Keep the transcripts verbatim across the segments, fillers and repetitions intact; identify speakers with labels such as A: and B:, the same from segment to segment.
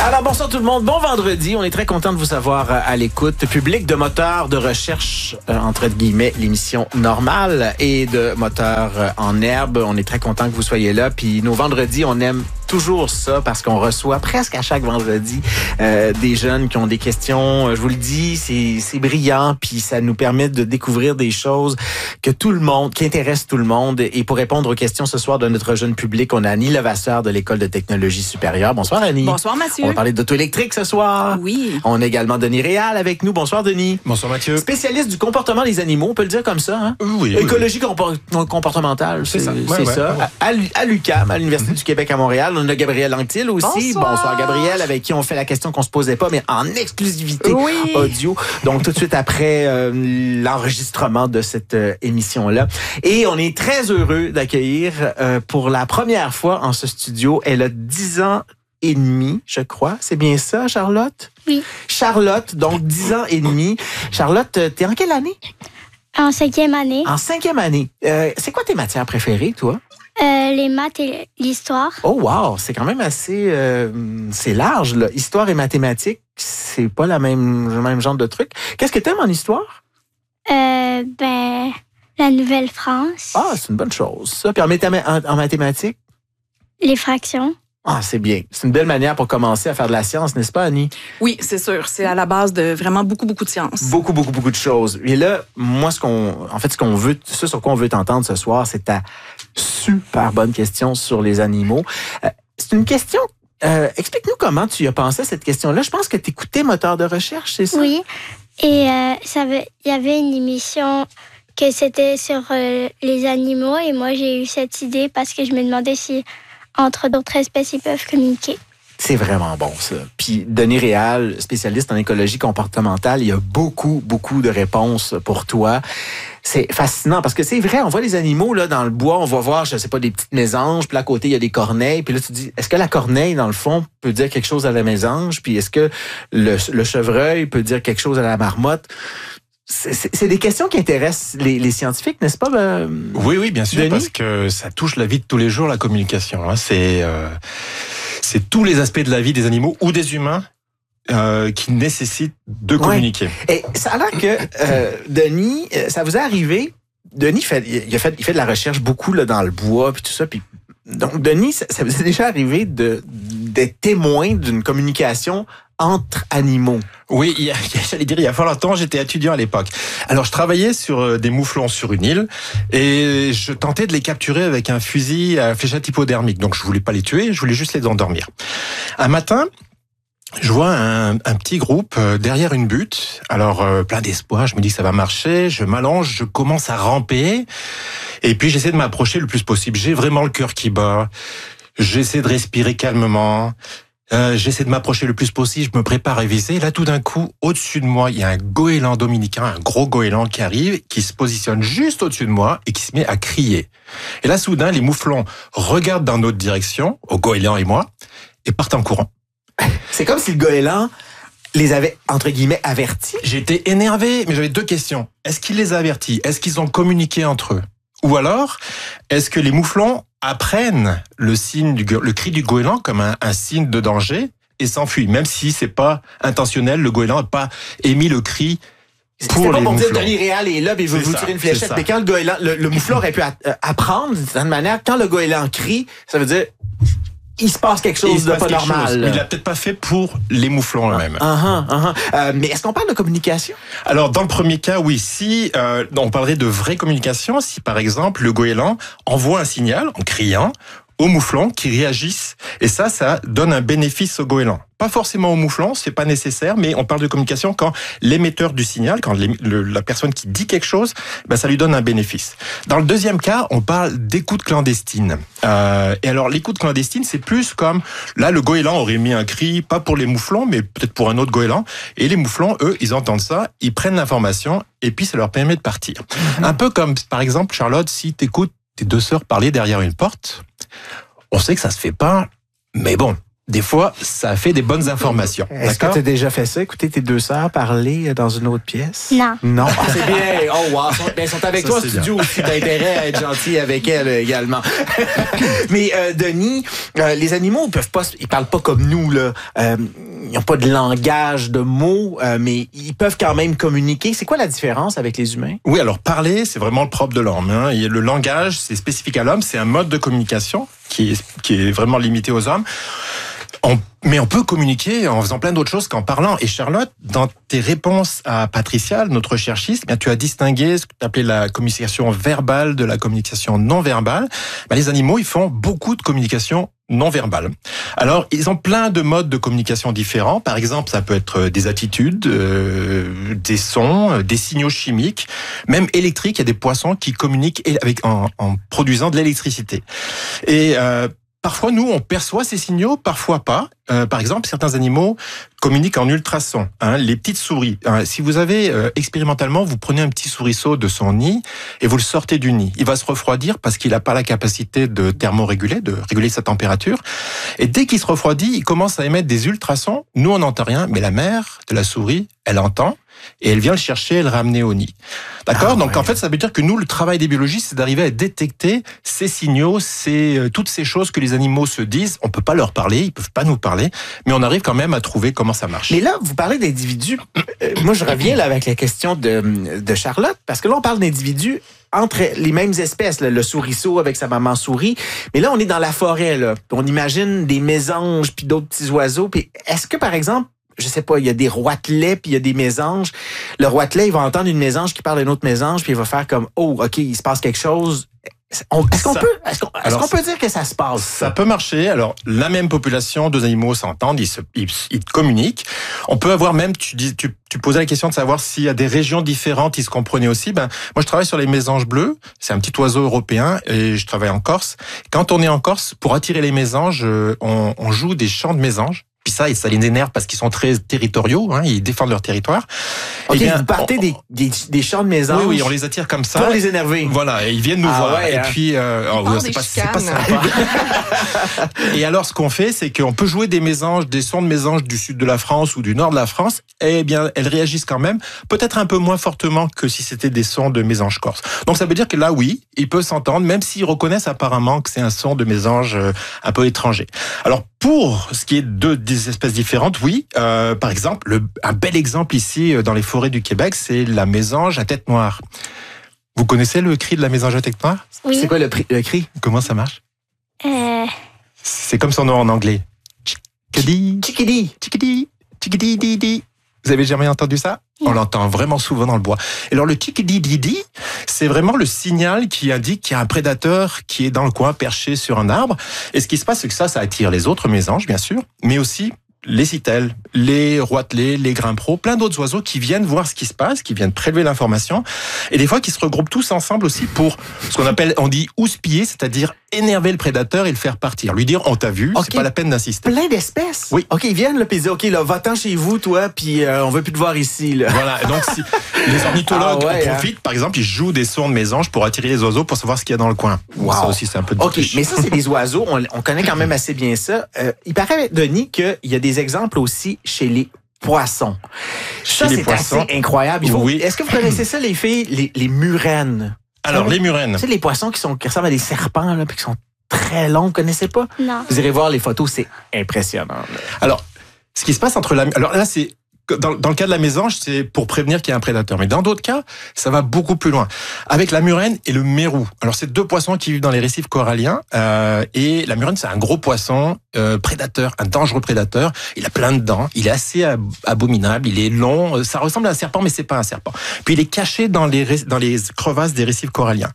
A: Alors, bonsoir tout le monde. Bon vendredi. On est très content de vous savoir à l'écoute. Public de Moteurs de recherche, euh, entre guillemets, l'émission normale et de Moteurs en herbe. On est très content que vous soyez là. Puis nos vendredis, on aime toujours ça parce qu'on reçoit presque à chaque vendredi euh, des jeunes qui ont des questions. Je vous le dis, c'est, c'est brillant. Puis ça nous permet de découvrir des choses que tout le monde, qui intéressent tout le monde. Et pour répondre aux questions ce soir de notre jeune public, on a Annie Levasseur de l'École de technologie supérieure. Bonsoir Annie.
B: Bonsoir Mathieu.
A: On va parler d'auto électrique ce soir.
B: Oui.
A: On a également Denis Réal avec nous. Bonsoir Denis.
C: Bonsoir Mathieu.
A: Spécialiste du comportement des animaux, on peut le dire comme ça. Hein?
C: Oui.
A: Écologie oui, oui. Compor- comportementale, c'est, c'est ça. Ouais, c'est ouais, ça. Ouais. À, à l'U Q A M, à l'Université mm-hmm. du Québec à Montréal, on a Gabriel Anctil aussi.
B: Bonsoir.
A: Bonsoir Gabriel, avec qui on fait la question qu'on se posait pas, mais en exclusivité
B: oui.
A: audio. Donc tout de suite après euh, l'enregistrement de cette euh, émission-là. Et on est très heureux d'accueillir euh, pour la première fois en ce studio. Elle a dix ans et demi, je crois. C'est bien ça, Charlotte?
D: Oui.
A: Charlotte, donc dix ans et demi. Charlotte, t'es en quelle année?
D: En cinquième année.
A: En cinquième année. Euh, c'est quoi tes matières préférées, toi?
D: Euh, les maths et l'histoire.
A: Oh wow, c'est quand même assez... Euh, c'est large, là. Histoire et mathématiques, c'est pas la même, le même genre de truc. Qu'est-ce que t'aimes en histoire?
D: Euh, ben, la Nouvelle-France.
A: Ah, c'est une bonne chose, ça. Puis en, mathém- en, en mathématiques?
D: Les fractions.
A: Ah, c'est bien. C'est une belle manière pour commencer à faire de la science, n'est-ce pas, Annie?
B: Oui, c'est sûr. C'est à la base de vraiment beaucoup, beaucoup de sciences.
A: Beaucoup, beaucoup, beaucoup de choses. Et là, moi, ce qu'on, en fait, ce qu'on veut, ce sur quoi on veut t'entendre ce soir, c'est ta super bonne question sur les animaux. Euh, c'est une question, euh, explique-nous comment tu y as pensé à cette question-là. Je pense que tu écoutais Moteur de recherche, c'est ça?
D: Oui. Et euh, ça veut, il y avait une émission que c'était sur euh, les animaux et moi, j'ai eu cette idée parce que je me demandais si entre d'autres espèces, ils peuvent communiquer.
A: C'est vraiment bon, ça. Puis, Denis Réal, spécialiste en écologie comportementale, il y a beaucoup, beaucoup de réponses pour toi. C'est fascinant parce que c'est vrai, on voit les animaux là dans le bois, on va voir, je sais pas, des petites mésanges, puis là, à côté, il y a des corneilles, puis là, tu te dis, est-ce que la corneille, dans le fond, peut dire quelque chose à la mésange? Puis est-ce que le, le chevreuil peut dire quelque chose à la marmotte? C'est, c'est, c'est des questions qui intéressent les, les scientifiques, n'est-ce pas? Euh,
C: oui, oui, bien sûr,
A: Denis?
C: Parce que ça touche la vie de tous les jours, la communication. Hein. C'est, euh, c'est tous les aspects de la vie des animaux ou des humains euh, qui nécessitent de communiquer.
A: Ouais. Et ça a l'air que, euh, Denis, ça vous est arrivé, Denis, fait, il, a fait, il fait de la recherche beaucoup là, dans le bois, puis tout ça, puis donc, Denis, ça, ça vous est déjà arrivé de, d'être témoin d'une communication entre animaux?
C: Oui, il y a, j'allais dire, il y a fort longtemps, j'étais étudiant à l'époque. Alors, je travaillais sur des mouflons sur une île et je tentais de les capturer avec un fusil à fléchette hypodermique. Donc, je voulais pas les tuer, je voulais juste les endormir. Un matin, je vois un, un petit groupe derrière une butte. Alors, euh, plein d'espoir, je me dis que ça va marcher, je m'allonge, je commence à ramper et puis j'essaie de m'approcher le plus possible. J'ai vraiment le cœur qui bat, j'essaie de respirer calmement. Euh, j'essaie de m'approcher le plus possible, je me prépare à viser. Là, tout d'un coup, au-dessus de moi, il y a un goéland dominicain, un gros goéland qui arrive, qui se positionne juste au-dessus de moi et qui se met à crier. Et là, soudain, les mouflons regardent dans notre direction, au goéland et moi, et partent en courant.
A: C'est comme si le goéland les avait, entre guillemets, avertis.
C: J'étais énervé, mais j'avais deux questions. Est-ce qu'il les a avertis? Est-ce qu'ils ont communiqué entre eux? Ou alors, est-ce que les mouflons apprennent le signe du, le cri du goéland comme un, un signe de danger et s'enfuient, même si c'est pas intentionnel, le goéland n'a pas émis le cri pour
A: c'est pas
C: les
A: pour
C: mouflons.
A: dire Denis Réal est là et veut vous tirer une fléchette, mais quand le goéland, le, le mouflon aurait pu a, euh, apprendre d'une certaine manière, quand le goéland crie, ça veut dire il se passe quelque chose de pas normal.
C: Chose. Il l'a peut-être pas fait pour les mouflons eux-mêmes.
A: Uh-huh, uh-huh. Euh, mais est-ce qu'on parle de communication?
C: Alors, dans le premier cas, oui. Si euh, on parlerait de vraie communication, si par exemple le goéland envoie un signal en criant aux mouflons qui réagissent, et ça, ça donne un bénéfice au goéland. Pas forcément aux mouflons, c'est pas nécessaire, mais on parle de communication quand l'émetteur du signal, quand le, la personne qui dit quelque chose, ben ça lui donne un bénéfice. Dans le deuxième cas, on parle d'écoute clandestine. Euh, et alors l'écoute clandestine, c'est plus comme là le goéland aurait mis un cri, pas pour les mouflons, mais peut-être pour un autre goéland. Et les mouflons, eux, ils entendent ça, ils prennent l'information, et puis ça leur permet de partir. Mm-hmm. Un peu comme par exemple, Charlotte, si t'écoutes tes deux sœurs parler derrière une porte. On sait que ça se fait pas, mais bon, des fois, ça fait des bonnes informations.
A: Est-ce que tu as déjà fait ça? Écouter tes deux sœurs parler dans une autre pièce?
D: Non.
A: Non. Ah, c'est bien. Oh, wow. Ils sont, ben, ils sont avec
C: Ça,
A: toi au
C: c'est
A: studio aussi. T'as intérêt à être gentil avec elles également. Mais, euh, Denis, euh, les animaux, ils peuvent pas, ils parlent pas comme nous, là. Euh, ils n'ont pas de langage, de mots, euh, mais ils peuvent quand même communiquer. C'est quoi la différence avec les humains?
C: Oui, alors parler, c'est vraiment le propre de l'homme. Hein. Et le langage, c'est spécifique à l'homme. C'est un mode de communication qui est, qui est vraiment limité aux hommes. On, mais on peut communiquer en faisant plein d'autres choses qu'en parlant. Et Charlotte, dans tes réponses à Patricia, notre recherchiste, eh bien, tu as distingué ce que tu appelais la communication verbale de la communication non verbale. Ben, les animaux, ils font beaucoup de communication non verbale. Alors, ils ont plein de modes de communication différents. Par exemple, ça peut être des attitudes, euh, des sons, des signaux chimiques, même électriques. Il y a des poissons qui communiquent avec, en, en produisant de l'électricité. Et euh, parfois, nous, on perçoit ces signaux, parfois pas. Euh, par exemple, certains animaux communiquent en ultrasons. Hein, les petites souris. Hein, si vous avez euh, expérimentalement, vous prenez un petit souriceau de son nid et vous le sortez du nid. Il va se refroidir parce qu'il n'a pas la capacité de thermoréguler, de réguler sa température. Et dès qu'il se refroidit, il commence à émettre des ultrasons. Nous, on n'entend rien, mais la mère de la souris, elle entend. Et elle vient le chercher et le ramener au nid. D'accord? Ah, Donc, ouais. En fait, ça veut dire que nous, le travail des biologistes, c'est d'arriver à détecter ces signaux, ces, euh, toutes ces choses que les animaux se disent. On peut pas leur parler, ils peuvent pas nous parler, mais on arrive quand même à trouver comment ça marche.
A: Mais là, vous parlez d'individus. Euh, moi, je reviens là avec la question de, de Charlotte, parce que là, on parle d'individus entre les mêmes espèces, là, le souriceau avec sa maman souris. Mais là, on est dans la forêt, là. On imagine des mésanges puis d'autres petits oiseaux. Puis est-ce que, par exemple, je sais pas, il y a des roitelets puis il y a des mésanges. Le roitelet, il va entendre une mésange qui parle d'une autre mésange puis il va faire comme « Oh, OK, il se passe quelque chose ». On, est-ce qu'on
C: ça,
A: peut, est-ce qu'on, est-ce qu'on peut dire que ça se passe?
C: Ça peut marcher. Alors, la même population, deux animaux s'entendent, ils, se, ils, ils communiquent. On peut avoir même, tu, dis, tu, tu posais la question de savoir s'il y a des régions différentes, ils se comprenaient aussi. Ben, moi, je travaille sur les mésanges bleus. C'est un petit oiseau européen et je travaille en Corse. Quand on est en Corse, pour attirer les mésanges, on, on joue des chants de mésanges. Puis ça, ça les énerve parce qu'ils sont très territoriaux, hein, ils défendent leur territoire.
A: Ok,
C: et bien,
A: vous partez
C: on,
A: des, des, des chants de mésanges.
C: Oui, oui, on les attire comme ça.
A: Pour les énerver.
C: Voilà, et ils viennent nous
A: ah
C: voir.
A: Ouais,
C: et
A: hein.
C: puis, euh, oh, ouais, c'est, pas, c'est pas sympa. Et alors, ce qu'on fait, c'est qu'on peut jouer des mésanges, des sons de mésanges du sud de la France ou du nord de la France. Et bien, elles réagissent quand même, peut-être un peu moins fortement que si c'était des sons de mésanges corse. Donc, ça veut dire que là, oui, ils peuvent s'entendre, même s'ils reconnaissent apparemment que c'est un son de mésange un peu étranger. Alors, pour ce qui est de des espèces différentes, oui. Euh, par exemple, le, un bel exemple ici dans les forêts du Québec, c'est la mésange à tête noire. Vous connaissez le cri de la mésange à tête noire?
D: Oui.
A: C'est quoi le, le cri?
C: Comment ça marche?
D: Euh...
C: C'est comme son nom en anglais. Chickadee,
A: chickadee,
C: chickadee, chickadee, di di. Vous avez jamais entendu ça? On l'entend vraiment souvent dans le bois. Et alors le chickadee-di-di, c'est vraiment le signal qui indique qu'il y a un prédateur qui est dans le coin perché sur un arbre. Et ce qui se passe, c'est que ça, ça attire les autres mésanges, bien sûr, mais aussi les citelles, les roitelets, les grimpereaux, plein d'autres oiseaux qui viennent voir ce qui se passe, qui viennent prélever l'information, et des fois qui se regroupent tous ensemble aussi pour ce qu'on appelle, on dit houspiller, c'est-à-dire énerver le prédateur et le faire partir. Lui dire, on t'a vu, okay. C'est pas la peine d'insister.
A: Plein d'espèces?
C: Oui.
A: OK, ils viennent, là, puis ils disent, OK, là, va-t'en chez vous, toi, puis euh, on veut plus te voir ici, là.
C: Voilà, donc si les ornithologues ah ouais, profitent, hein. Par exemple, ils jouent des sons de mésanges pour attirer les oiseaux pour savoir ce qu'il y a dans le coin.
A: Wow.
C: Ça aussi, c'est un peu de
A: OK, mais ça, c'est des oiseaux, on, on connaît quand même assez bien ça. Euh, il paraît, Denis, qu'il y a des exemples aussi chez les poissons.
C: Chez
A: ça,
C: les
A: c'est
C: poissons,
A: assez incroyable. Il faut,
C: oui.
A: Est-ce que vous connaissez ça, les filles, les, les murènes?
C: Alors, les murènes.
A: Tu sais, les poissons qui, sont, qui ressemblent à des serpents, là, puis qui sont très longs, vous connaissez pas?
D: Non.
A: Vous irez voir les photos, c'est impressionnant. Là.
C: Alors, ce qui se passe entre la... Alors là, c'est... Dans, dans le cas de la mésange, c'est pour prévenir qu'il y a un prédateur. Mais dans d'autres cas, ça va beaucoup plus loin. Avec la murène et le mérou. Alors, c'est deux poissons qui vivent dans les récifs coralliens. Euh, et la murène, c'est un gros poisson euh, prédateur, un dangereux prédateur. Il a plein de dents. Il est assez ab- abominable. Il est long. Ça ressemble à un serpent, mais c'est pas un serpent. Puis, il est caché dans les, dans les crevasses des récifs coralliens.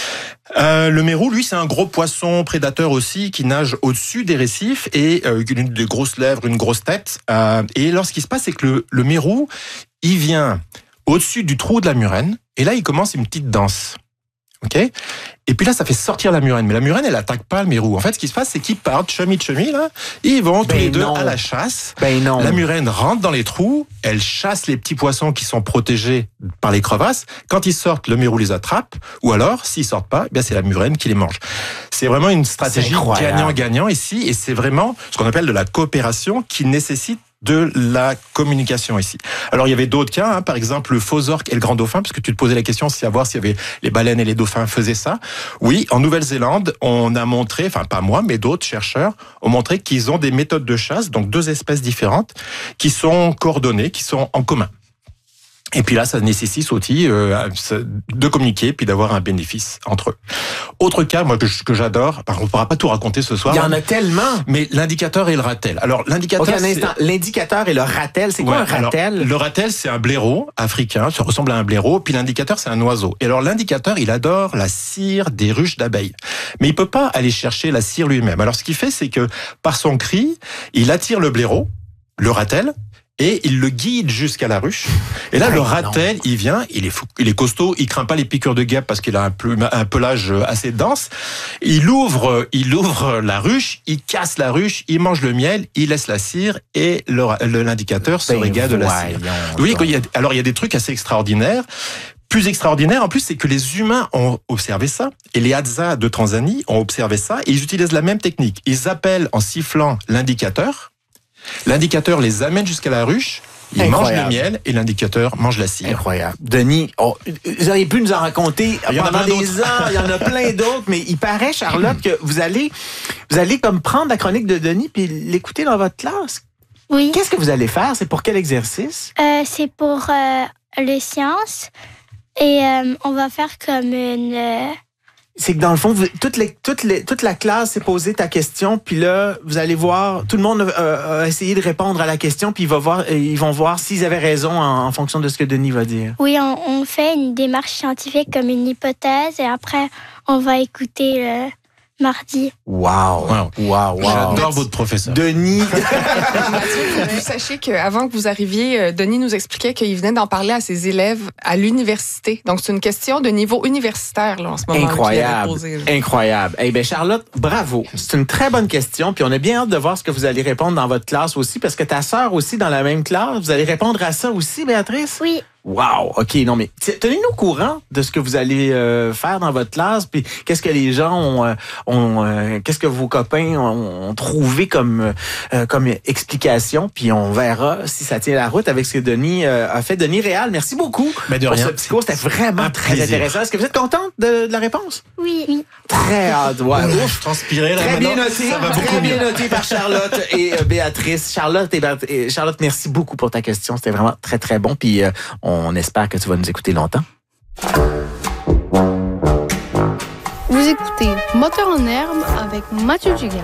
C: Euh, le mérou, lui, c'est un gros poisson prédateur aussi qui nage au-dessus des récifs et euh, une des grosses lèvres, une grosse tête. Euh, et alors, ce qui se passe, c'est que le, le mérou, il vient au-dessus du trou de la murène et là, il commence une petite danse. OK? Et puis là, ça fait sortir la murène. Mais la murène, elle attaque pas le mérou. En fait, ce qui se passe, c'est qu'ils partent, chemi chemi, là, ils vont tous
A: Ben
C: les deux
A: non.
C: à la chasse.
A: Ben non.
C: La murène rentre dans les trous, elle chasse les petits poissons qui sont protégés par les crevasses. Quand ils sortent, le mérou les attrape. Ou alors, s'ils sortent pas, eh bien c'est la murène qui les mange. C'est vraiment une stratégie gagnant-gagnant ici. Et c'est vraiment ce qu'on appelle de la coopération qui nécessite de la communication ici. Alors il y avait d'autres cas, hein, par exemple le faux orque et le grand dauphin, parce que tu te posais la question si à voir s'il y avait les baleines et les dauphins faisaient ça. Oui, en Nouvelle-Zélande, on a montré, enfin pas moi, mais d'autres chercheurs ont montré qu'ils ont des méthodes de chasse, donc deux espèces différentes, qui sont coordonnées, qui sont en commun. Et puis là, ça nécessite aussi euh, de communiquer puis d'avoir un bénéfice entre eux. Autre cas, moi que, que j'adore, on ne pourra pas tout raconter ce soir.
A: Il y en a tellement.
C: Mais l'indicateur et le ratel. Alors l'indicateur,
A: OK, un instant. L'indicateur et le ratel, c'est quoi
C: ouais,
A: un ratel?
C: Alors, le ratel, c'est un blaireau africain, ça ressemble à un blaireau. Puis l'indicateur, c'est un oiseau. Et alors l'indicateur, il adore la cire des ruches d'abeilles, mais il peut pas aller chercher la cire lui-même. Alors ce qu'il fait, c'est que par son cri, il attire le blaireau, le ratel. Et il le guide jusqu'à la ruche. Et là,
A: ouais,
C: le ratel, non. il vient, il est fou, il est costaud, il craint pas les piqûres de guêpes parce qu'il a un, plume, un pelage assez dense. Il ouvre, il ouvre la ruche, il casse la ruche, il mange le miel, il laisse la cire et le, le, l'indicateur se ben régale de la cire. Vous voyez, il y a, alors il y a des trucs assez extraordinaires. Plus extraordinaire, en plus, c'est que les humains ont observé ça, et les Hadza de Tanzanie ont observé ça, et ils utilisent la même technique. Ils appellent en sifflant l'indicateur. L'indicateur les amène jusqu'à la ruche, ils Incroyable. mangent le miel et l'indicateur mange la cire.
A: Incroyable. Denis, oh, vous auriez pu nous en raconter il y pendant en des heures, il y en a plein d'autres, mais il paraît, Charlotte, que vous allez, vous allez comme prendre la chronique de Denis puis l'écouter dans votre classe.
D: Oui.
A: Qu'est-ce que vous allez faire? C'est pour quel exercice?
D: Euh, c'est pour euh, les sciences et euh, on va faire comme une... Euh...
A: C'est que dans le fond, vous, toute, les, toute, les, toute la classe s'est posé ta question, puis là, vous allez voir, tout le monde a, a essayé de répondre à la question, puis il va voir, ils vont voir s'ils avaient raison en, en fonction de ce que Denis va dire.
D: Oui, on, on fait une démarche scientifique comme une hypothèse, et après, on va écouter le mardi.
A: Wow! Wow! Wow! wow.
C: J'adore votre professeur.
A: Denis!
B: Mathieu, que vous sachiez qu'avant que vous arriviez, Denis nous expliquait qu'il venait d'en parler à ses élèves à l'université. Donc, c'est une question de niveau universitaire, là, en ce moment.
A: Incroyable.
B: Posé,
A: Incroyable. Eh bien, Charlotte, bravo. C'est une très bonne question. Puis, on a bien hâte de voir ce que vous allez répondre dans votre classe aussi, parce que ta sœur aussi, dans la même classe, vous allez répondre à ça aussi, Béatrice?
D: Oui.
A: Wow, OK, non, mais tenez-nous au courant de ce que vous allez euh, faire dans votre classe, puis qu'est-ce que les gens ont, euh, ont euh, qu'est-ce que vos copains ont, ont trouvé comme euh, comme explication, puis on verra si ça tient la route avec ce que Denis euh, a fait. Denis Réal, merci beaucoup
C: mais de
A: pour
C: rien.
A: ce petit cours, c'était vraiment
C: Un
A: très
C: plaisir.
A: intéressant. Est-ce que vous êtes contente de, de la réponse?
D: Oui. oui.
A: Très hâte, ouais.
C: Oh, je transpirais là.
A: Très bien
C: maintenant,
A: noté,
C: ça va
A: très
C: beaucoup
A: bien
C: mieux.
A: noté par Charlotte et euh, Béatrice. Charlotte et, Béat- et Charlotte, merci beaucoup pour ta question. C'était vraiment très très bon. Puis euh, on espère que tu vas nous écouter longtemps.
E: Vous écoutez Moteur en herbe avec Mathieu Dugal.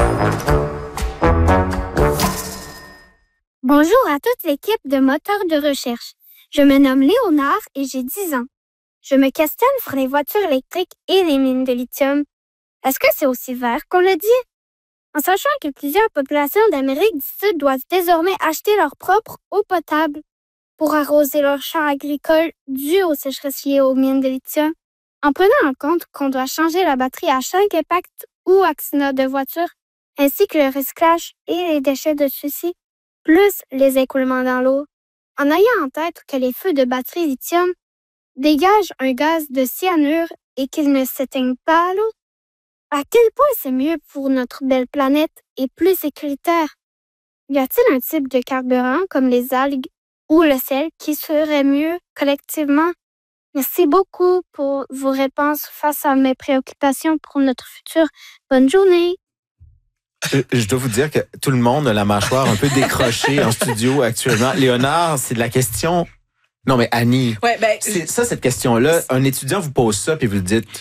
F: Bonjour à toute l'équipe de Moteurs de recherche. Je me nomme Léonard et j'ai dix ans. Je me questionne sur les voitures électriques et les mines de lithium. Est-ce que c'est aussi vert qu'on le dit? En sachant que plusieurs populations d'Amérique du Sud doivent désormais acheter leur propre eau potable pour arroser leurs champs agricoles dus aux sécheresses liées aux mines de lithium, en prenant en compte qu'on doit changer la batterie à chaque impact ou accident de voiture, ainsi que le recyclage et les déchets de ceux-ci, plus les écoulements dans l'eau, en ayant en tête que les feux de batterie lithium dégagent un gaz de cyanure et qu'ils ne s'éteignent pas à l'eau, à quel point c'est mieux pour notre belle planète et plus sécuritaire? Y a-t-il un type de carburant comme les algues ou le sel qui serait mieux collectivement? Merci beaucoup pour vos réponses face à mes préoccupations pour notre futur. Bonne journée!
A: Je, je dois vous dire que tout le monde a la mâchoire un peu décrochée en studio actuellement. Léonard, c'est de la question... Non, mais Annie,
B: Ouais, ben,
A: c'est ça, cette question-là. Un étudiant vous pose ça, puis vous dites...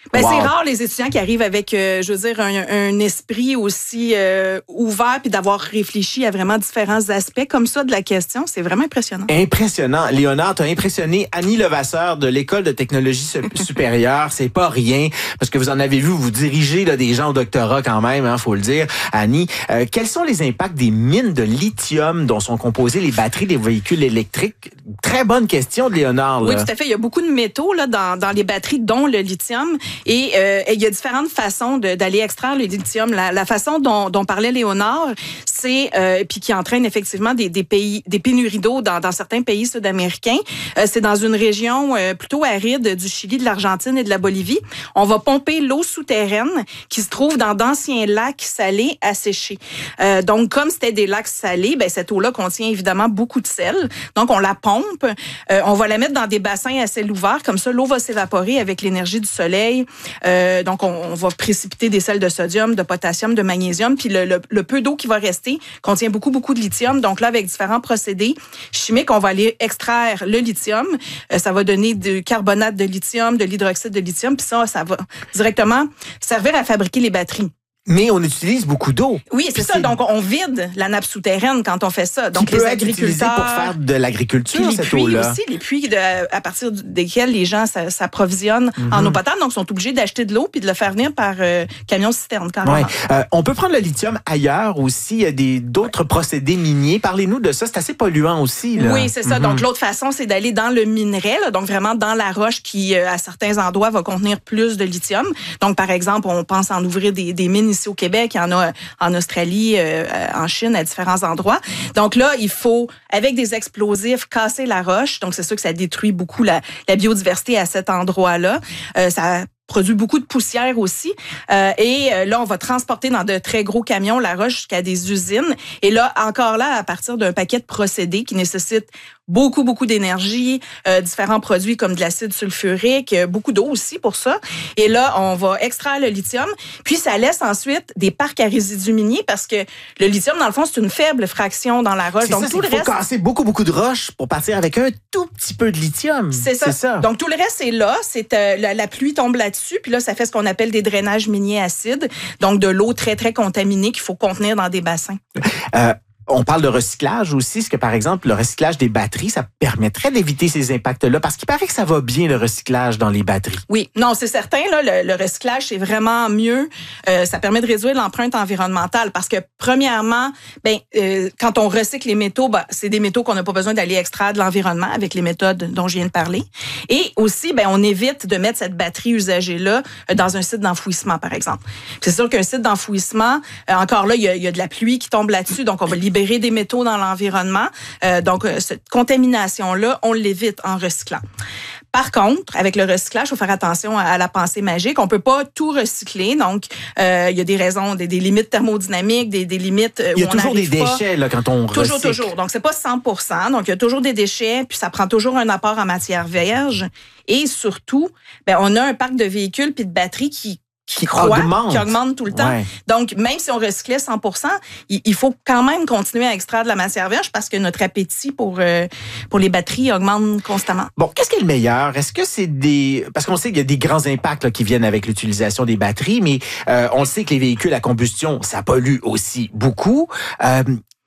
G: Ben,
A: Wow.
G: c'est rare les étudiants qui arrivent avec, euh, je veux dire, un, un esprit aussi euh, ouvert puis d'avoir réfléchi à vraiment différents aspects comme ça de la question. C'est vraiment impressionnant.
A: Impressionnant. Léonard, t'as impressionné Annie Levasseur de l'École de technologie su- supérieure. C'est pas rien, parce que vous en avez vu, vous dirigez là, des gens au doctorat quand même, hein, faut le dire. Annie, euh, quels sont les impacts des mines de lithium dont sont composées les batteries des véhicules électriques? Très bonne question de Léonard. Là.
G: Oui, tout à fait. Il y a beaucoup de métaux là, dans, dans les batteries, dont le lithium. Et euh, il y a différentes façons de, d'aller extraire le lithium. La, la façon dont, dont parlait Léonard, c'est euh, puis qui entraîne effectivement des, des pays, des pénuries d'eau dans, dans certains pays sud-américains. Euh, c'est dans une région euh, plutôt aride du Chili, de l'Argentine et de la Bolivie. On va pomper l'eau souterraine qui se trouve dans d'anciens lacs salés asséchés. Euh, donc, comme c'était des lacs salés, ben cette eau-là contient évidemment beaucoup de sel. Donc, on la pompe. Euh, on va la mettre dans des bassins à ciel ouvert. Comme ça, l'eau va s'évaporer avec l'énergie du soleil. Euh, donc, on, on va précipiter des sels de sodium, de potassium, de magnésium. Puis le, le, le peu d'eau qui va rester contient beaucoup, beaucoup de lithium. Donc là, avec différents procédés chimiques, on va aller extraire le lithium. Euh, ça va donner du carbonate de lithium, de l'hydroxyde de lithium. Puis ça, ça va directement servir à fabriquer les batteries.
A: Mais on utilise beaucoup d'eau.
G: Oui, c'est
A: Puis
G: ça. Donc, on vide la nappe souterraine quand on fait ça. Donc,
A: qui peut
G: les
A: être utilisé
G: agriculteurs...
A: pour faire de l'agriculture,
G: Puis les
A: cette
G: puits
A: eau-là.
G: aussi, les puits de, à partir desquels les gens s'a- s'approvisionnent
A: Mm-hmm.
G: en eau potable. Donc, sont obligés d'acheter de l'eau puis de le faire venir par euh, camion-citerne, carrément.
A: Ouais. Euh, on peut prendre le lithium ailleurs aussi. Il y a des, d'autres procédés miniers. Parlez-nous de ça. C'est assez polluant aussi. Là.
G: Oui, c'est ça.
A: Mhm.
G: Donc, l'autre façon, c'est d'aller dans le minerai, là, donc vraiment dans la roche qui, euh, à certains endroits, va contenir plus de lithium. Donc, par exemple, on pense en ouvrir des, des mines ici au Québec. Il y en a en Australie, euh, en Chine, à différents endroits. Donc là, il faut, avec des explosifs, casser la roche. Donc, c'est sûr que ça détruit beaucoup la, la biodiversité à cet endroit-là. Euh, ça produit beaucoup de poussière aussi. Euh, et euh, là, on va transporter dans de très gros camions la roche jusqu'à des usines. Et là, encore là, à partir d'un paquet de procédés qui nécessitent beaucoup, beaucoup d'énergie, euh, différents produits comme de l'acide sulfurique, euh, beaucoup d'eau aussi pour ça. Et là, on va extraire le lithium. Puis, ça laisse ensuite des parcs à résidus miniers parce que le lithium, dans le fond, c'est une faible fraction dans la roche.
A: C'est
G: Donc,
A: ça,
G: tout
A: c'est
G: le
A: qu'il faut
G: reste...
A: casser beaucoup, beaucoup de roches pour partir avec un tout petit peu de lithium.
G: C'est ça.
A: ça.
G: Donc, tout le reste, c'est là. C'est euh, la, la pluie tombe là-dessus. Puis là, ça fait ce qu'on appelle des drainages miniers acides. Donc, de l'eau très, très contaminée qu'il faut contenir dans des bassins.
A: Euh, On parle de recyclage aussi. Est-ce que, par exemple, le recyclage des batteries, ça permettrait d'éviter ces impacts-là? Parce qu'il paraît que ça va bien, le recyclage dans les batteries.
G: Oui, non, c'est certain. Là, le, le recyclage, c'est vraiment mieux. Euh, ça permet de réduire l'empreinte environnementale parce que, premièrement, ben, euh, quand on recycle les métaux, ben, c'est des métaux qu'on n'a pas besoin d'aller extraire de l'environnement avec les méthodes dont je viens de parler. Et aussi, ben, on évite de mettre cette batterie usagée-là dans un site d'enfouissement, par exemple. C'est sûr qu'un site d'enfouissement, euh, encore là, il y, a, il y a de la pluie qui tombe là-dessus, donc on va libérer des métaux dans l'environnement. Euh, donc, euh, cette contamination-là, on l'évite en recyclant. Par contre, avec le recyclage, il faut faire attention à, à la pensée magique. On peut pas tout recycler. Donc, euh, il y a des raisons, des, des limites thermodynamiques, des, des limites euh, où
A: Il y a
G: on
A: toujours des
G: n'arrive pas.
A: déchets là, quand on
G: Toujours,
A: recycle.
G: toujours. Donc, c'est pas cent pour cent. Donc, il y a toujours des déchets, puis ça prend toujours un apport en matière vierge. Et surtout, ben, on a un parc de véhicules puis de batteries qui qui croît,
A: augmente.
G: qui augmente tout le temps.
A: Ouais.
G: Donc, même si on recyclait cent pour cent, il, il faut quand même continuer à extraire de la matière vierge parce que notre appétit pour euh, pour les batteries augmente constamment.
A: Bon, qu'est-ce qui est le meilleur? Est-ce que c'est des... Parce qu'on sait qu'il y a des grands impacts là, qui viennent avec l'utilisation des batteries, mais euh, on sait que les véhicules à combustion, ça pollue aussi beaucoup. Euh,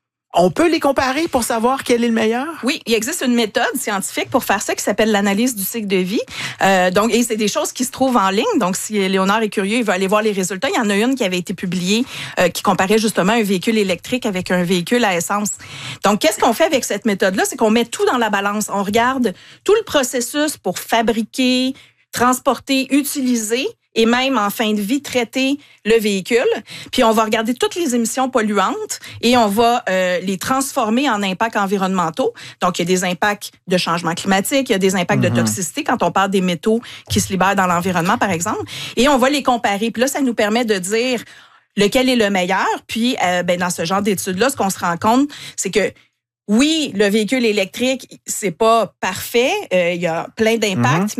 A: On peut les comparer pour savoir quel est le meilleur?
G: Oui, il existe une méthode scientifique pour faire ça qui s'appelle l'analyse du cycle de vie. Euh, donc, et c'est des choses qui se trouvent en ligne. Donc, si Léonard est curieux, il veut aller voir les résultats. Il y en a une qui avait été publiée euh, qui comparait justement un véhicule électrique avec un véhicule à essence. Donc, qu'est-ce qu'on fait avec cette méthode-là? C'est qu'on met tout dans la balance. On regarde tout le processus pour fabriquer, transporter, utiliser et même en fin de vie, traiter le véhicule. Puis on va regarder toutes les émissions polluantes et on va euh, les transformer en impacts environnementaux. Donc, il y a des impacts de changement climatique, il y a des impacts mm-hmm. de toxicité quand on parle des métaux qui se libèrent dans l'environnement, par exemple. Et on va les comparer. Puis là, ça nous permet de dire lequel est le meilleur. Puis, euh, ben, dans ce genre d'études-là, ce qu'on se rend compte, c'est que oui, le véhicule électrique, c'est pas parfait. Euh, il y a plein d'impacts, mm-hmm. mais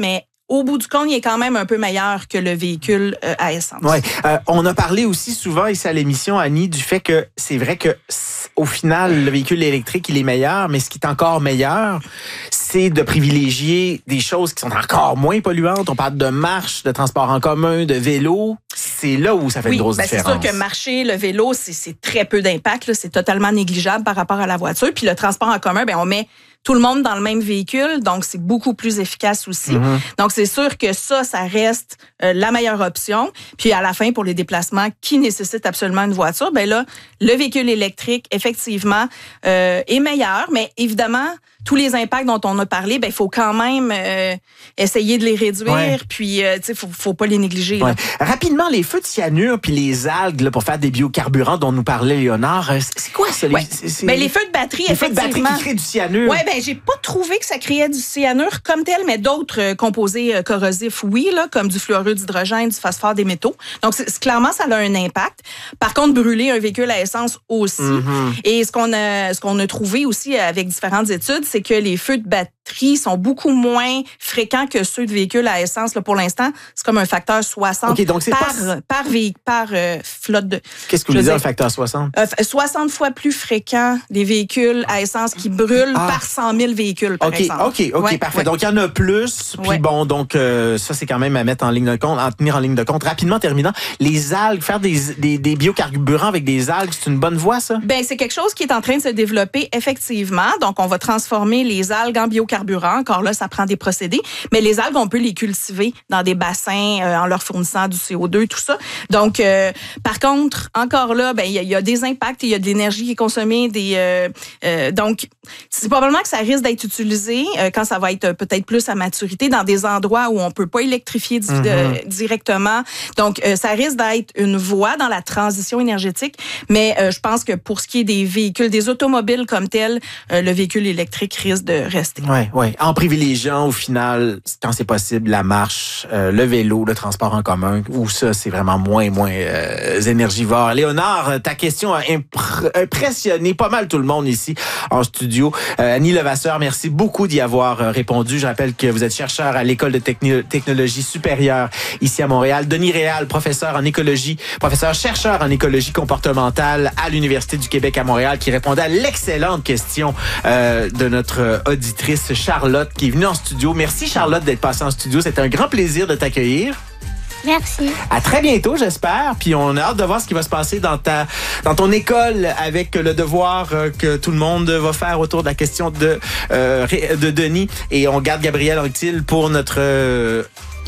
G: au bout du compte, il est quand même un peu meilleur que le véhicule euh, à essence.
A: Ouais. Euh, on a parlé aussi souvent ici à l'émission, Annie, du fait que c'est vrai que au final, le véhicule électrique, il est meilleur, mais ce qui est encore meilleur, c'est de privilégier des choses qui sont encore moins polluantes. On parle de marche, de transport en commun, de vélo. C'est là où ça fait
G: oui,
A: une grosse
G: ben
A: différence.
G: C'est sûr que marcher, le vélo, c'est, c'est très peu d'impact. Là, c'est totalement négligeable par rapport à la voiture. Puis le transport en commun, ben on met tout le monde dans le même véhicule, donc c'est beaucoup plus efficace aussi. Mm-hmm. Donc, c'est sûr que ça, ça reste euh, la meilleure option. Puis, à la fin, pour les déplacements qui nécessitent absolument une voiture, ben là, le véhicule électrique, effectivement, euh, est meilleur. Mais évidemment, tous les impacts dont on a parlé, ben il faut quand même euh, essayer de les réduire. Ouais. Puis, euh, tu sais, faut, faut pas les négliger.
A: Ouais.
G: Là.
A: Rapidement, les feux de cyanure puis les algues là, pour faire des biocarburants dont nous parlait Léonard, c'est quoi ça?
G: Ouais.
A: C'est, c'est...
G: Ben, les feux de batterie,
A: les
G: effectivement.
A: Les feux de batterie qui créent du cyanure.
G: Ouais, ben j'ai pas trouvé que ça créait du cyanure comme tel, mais d'autres euh, composés euh, corrosifs, oui, là, comme du fluorure d'hydrogène, du phosphore, des métaux. Donc, c'est, c'est, clairement, ça a un impact. Par contre, brûler un véhicule à essence aussi. Mm-hmm. Et ce qu'on a, ce qu'on a trouvé aussi avec différentes études, c'est que les feux de batterie sont beaucoup moins fréquents que ceux de véhicules à essence. Là, pour l'instant, c'est comme un facteur soixante
A: okay, donc c'est
G: par,
A: pas...
G: par, véhicule, par euh, flotte de...
A: Qu'est-ce que vous voulez dire, un facteur soixante?
G: Euh, soixante fois plus fréquent des véhicules à essence qui brûlent ah. par cent mille véhicules, par
A: okay,
G: exemple.
A: OK, OK, ouais, parfait. Ouais. Donc, il y en a plus. Puis ouais. bon, donc, euh, ça, c'est quand même à mettre en ligne de compte, à tenir en ligne de compte. Rapidement, terminant, les algues, faire des, des, des biocarburants avec des algues, c'est une bonne voie, ça?
G: Ben, c'est quelque chose qui est en train de se développer, effectivement. Donc, on va transformer les algues en biocarburants. Encore là, ça prend des procédés. Mais les algues, on peut les cultiver dans des bassins euh, en leur fournissant du C O deux, tout ça. Donc, euh, par contre, encore là, ben il y, y a des impacts, il y a de l'énergie qui est consommée. Des, euh, euh, donc, c'est probablement que ça risque d'être utilisé euh, quand ça va être peut-être plus à maturité dans des endroits où on peut pas électrifier mm-hmm. de, directement. Donc, euh, ça risque d'être une voie dans la transition énergétique. Mais euh, je pense que pour ce qui est des véhicules, des automobiles comme tels, euh, le véhicule électrique risque de rester.
A: Ouais. Oui, en privilégiant au final, quand c'est possible, la marche, euh, le vélo, le transport en commun, où ça, c'est vraiment moins et moins euh, énergivore. Léonard, ta question a impr- impressionné pas mal tout le monde ici en studio. Euh, Annie Levasseur, merci beaucoup d'y avoir répondu. Je rappelle que vous êtes chercheur à l'École de techni- technologie supérieure ici à Montréal. Denis Réal, professeur en écologie, professeur chercheur en écologie comportementale à l'Université du Québec à Montréal, qui répondait à l'excellente question euh, de notre auditrice Charlotte qui est venue en studio. Merci Charlotte d'être passée en studio. C'était un grand plaisir de t'accueillir.
D: Merci.
A: À très bientôt, j'espère. Puis on a hâte de voir ce qui va se passer dans ta, dans ton école avec le devoir que tout le monde va faire autour de la question de, euh, de Denis. Et on garde Gabriel Anctil pour notre euh,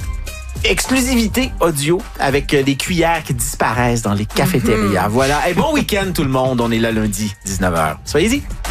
A: exclusivité audio avec des cuillères qui disparaissent dans les cafétérias. Mm-hmm. Voilà. Et bon week-end tout le monde. On est là lundi, dix-neuf heures. Soyez-y.